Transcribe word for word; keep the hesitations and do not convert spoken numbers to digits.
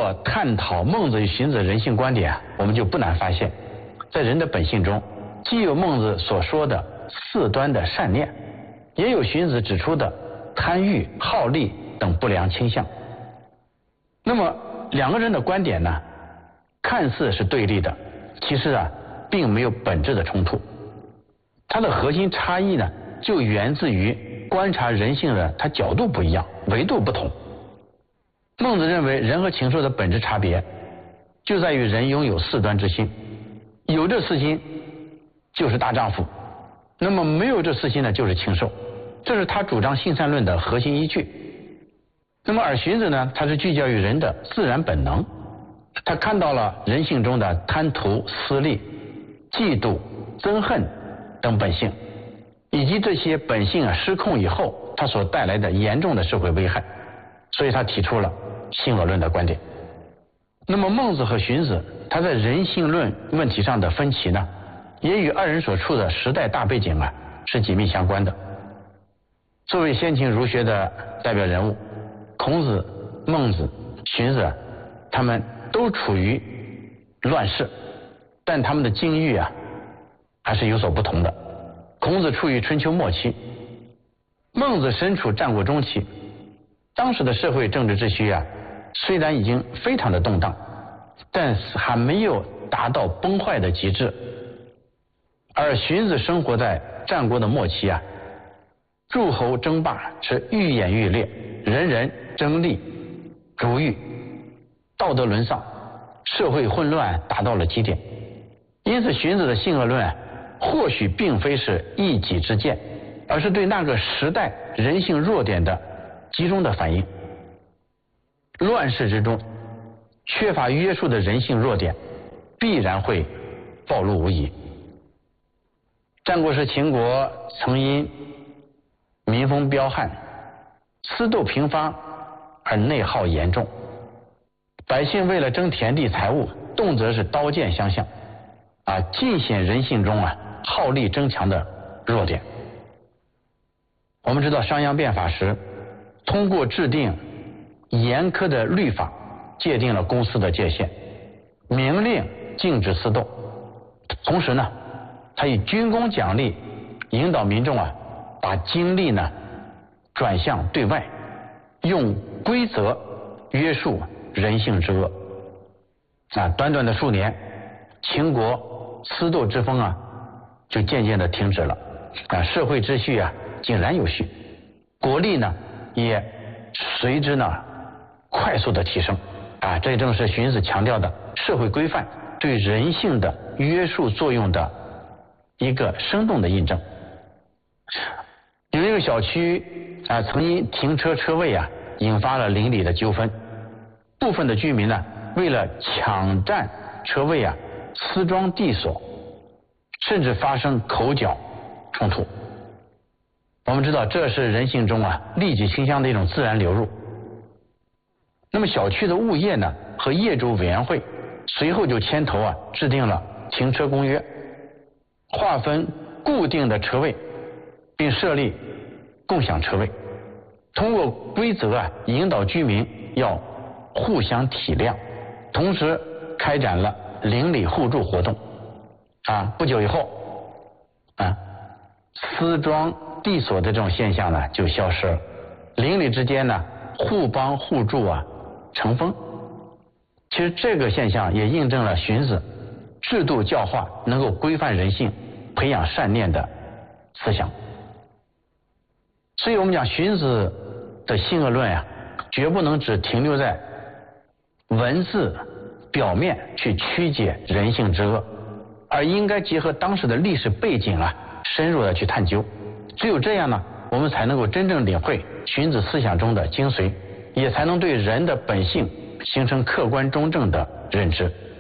过探讨孟子与荀子的人性观点，我们就不难发现，在人的本性中，既有孟子所说的四端的善念，也有荀子指出的贪欲、好利等不良倾向。那么两个人的观点呢，看似是对立的，其实啊，并没有本质的冲突。它的核心差异呢，就源自于观察人性的它角度不一样，维度不同。孟子认为人和禽兽的本质差别就在于人拥有四端之心，有这四心就是大丈夫，那么没有这四心呢就是禽兽，这是他主张性善论的核心依据。那么而荀子呢，他是聚焦于人的自然本能，他看到了人性中的贪图、私利、嫉妒、憎恨等本性，以及这些本性啊失控以后它所带来的严重的社会危害，所以他提出了性恶论的观点。那么孟子和荀子他在人性论问题上的分歧呢，也与二人所处的时代大背景啊是紧密相关的。作为先秦儒学的代表人物，孔子、孟子、荀子他们都处于乱世，但他们的境遇啊还是有所不同的。孔子处于春秋末期，孟子身处战国中期。当时的社会政治秩序啊，虽然已经非常的动荡，但是还没有达到崩坏的极致。而荀子生活在战国的末期啊，诸侯争霸是愈演愈烈，人人争利、逐欲，道德沦丧，社会混乱达到了极点。因此荀子的性恶论啊，或许并非是一己之见，而是对那个时代人性弱点的集中的反应。乱世之中，缺乏约束的人性弱点必然会暴露无遗。战国时秦国曾因民风彪悍、私斗频发而内耗严重，百姓为了争田地财物，动辄是刀剑相向，啊，尽显人性中啊好利争强的弱点。我们知道商鞅变法时，通过制定严苛的律法，界定了公私的界限，明令禁止私斗。同时呢，他以军功奖励引导民众啊，把精力呢转向对外，用规则约束人性之恶。啊，短短的数年，秦国私斗之风啊，就渐渐的停止了。啊，社会秩序啊井然有序，国力呢也随之呢快速的提升。啊，这正是荀子强调的社会规范对人性的约束作用的一个生动的印证。有一个小区啊，曾因停车车位啊引发了邻里的纠纷，部分的居民呢为了抢占车位啊私装地锁，甚至发生口角冲突。我们知道这是人性中啊利己倾向的一种自然流入。那么小区的物业呢和业主委员会随后就牵头啊制定了停车公约，划分固定的车位，并设立共享车位，通过规则啊引导居民要互相体谅，同时开展了邻里互助活动。啊，不久以后啊，私装地锁的这种现象呢就消失了，邻里之间呢互帮互助啊成风。其实这个现象也印证了荀子制度教化能够规范人性、培养善念的思想。所以我们讲荀子的性恶论啊，绝不能只停留在文字表面去曲解人性之恶，而应该结合当时的历史背景啊，深入的去探究。只有这样呢，我们才能够真正领会荀子思想中的精髓，也才能对人的本性形成客观中正的认知。